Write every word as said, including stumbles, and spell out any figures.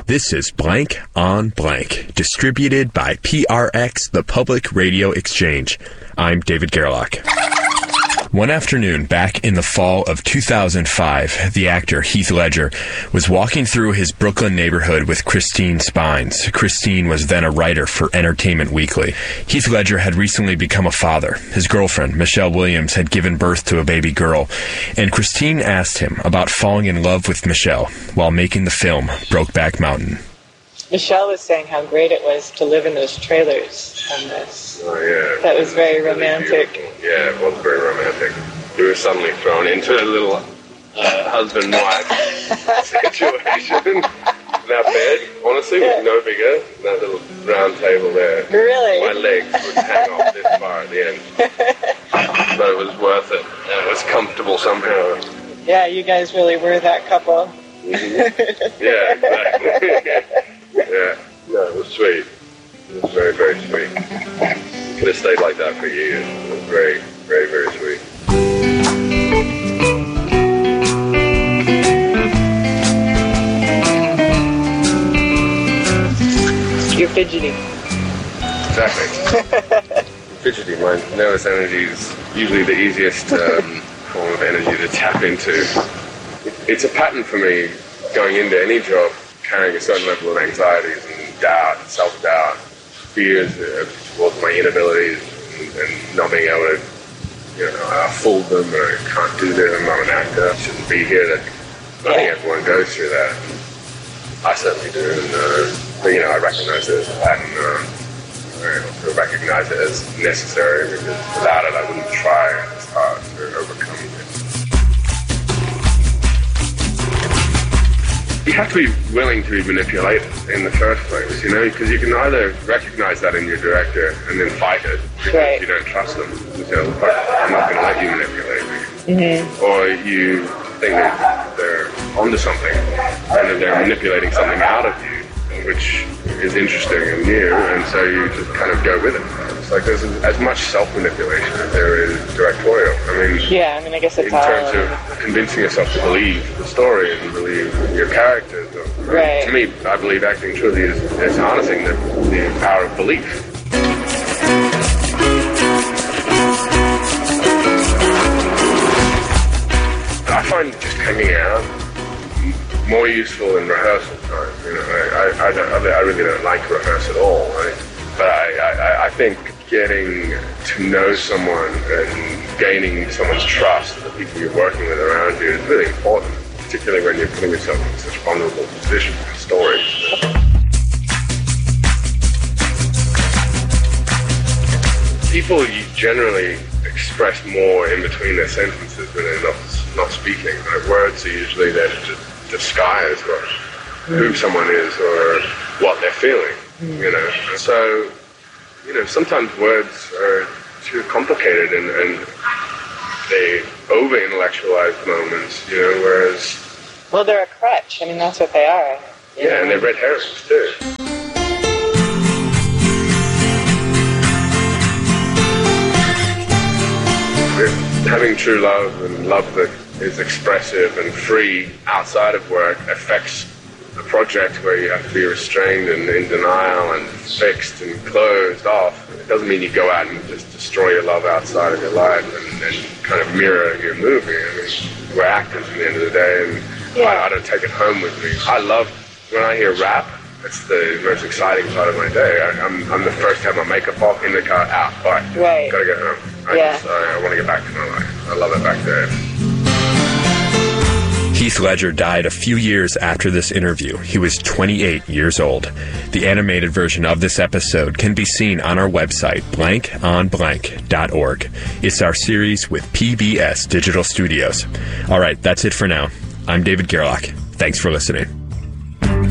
This is Blank on Blank, distributed by P R X, the Public Radio Exchange. I'm David Gerlach. One afternoon, back in the fall of two thousand five, the actor Heath Ledger was walking through his Brooklyn neighborhood with Christine Spines. Christine was then a writer for Entertainment Weekly. Heath Ledger had recently become a father. His girlfriend, Michelle Williams, had given birth to a baby girl, and Christine asked him about falling in love with Michelle while making the film Brokeback Mountain. Michelle was saying how great it was to live in those trailers on this. Oh, yeah. That was very romantic. Yeah, it was very romantic. You were suddenly thrown into a little uh, husband-wife situation. That bed, honestly, was no bigger than that little round table there. Really? My legs would hang off this far at the end. But it was worth it. And it was comfortable somehow. Yeah, you guys really were that couple. Mm-hmm. Yeah, exactly. Yeah, no, it was sweet. It was very, very sweet. Could have stayed like that for years. It was very, very, very sweet. You're fidgety. Exactly. Fidgety. My nervous energy is usually the easiest um, form of energy to tap into. It's a pattern for me going into any job, carrying a certain level of anxieties and doubt, self-doubt, fears towards my inabilities and, and not being able to, you know, I fooled them and I can't do them, I'm an actor, I shouldn't be here. That I think everyone goes through that. I certainly do, and uh, but, you know, I recognize it as a pattern. Uh, I also recognize it as necessary because without it I wouldn't try as hard to overcome it. You have to be willing to be manipulated in the first place, you know, because you can either recognize that in your director and then fight it because right. you don't trust them. You say, I'm not going to let you manipulate me. Mm-hmm. Or you think that they're onto something and that they're manipulating something out of you, which is interesting and new, and so you just kind of go with it. It's like there's as much self-manipulation as there is directorial. I mean, yeah, I mean, I guess it's in all terms of convincing yourself to believe the story and believe your characters. Right. To me, I believe acting truly is, is harnessing the, the power of belief. I find just hanging out more useful in rehearsal time. You know, I, I, I, don't, I really don't like to rehearse at all. Right? But I, I, I think getting to know someone and gaining someone's trust, the people you're working with around you, is really important, particularly when you're putting yourself in such vulnerable positions in stories. People generally express more in between their sentences when they're not, not speaking. Like, words are usually there to just disguise what, who someone is or what they're feeling, you know. So, you know, sometimes words are too complicated and, and they over-intellectualize moments, you know, whereas... Well, they're a crutch. I mean, that's what they are. Yeah, know? And they're red herrings, too. Having true love and love that is expressive and free outside of work affects a project where you have to be restrained and in denial and fixed and closed off. It doesn't mean you go out and just destroy your love outside of your life and, and kind of mirror your movie. I mean, we're actors at the end of the day, and yeah. I, I don't take it home with me. I love, when I hear rap, it's the most exciting part of my day. I, I'm, I'm the first to have my makeup off, in the car, out, bye. Right. Gotta get home. I, yeah. just, I, I want to get back to my life. I love it back there. Heath Ledger died a few years after this interview. He was twenty-eight years old. The animated version of this episode can be seen on our website, blank on blank dot org. It's our series with P B S Digital Studios. All right, that's it for now. I'm David Gerlach. Thanks for listening.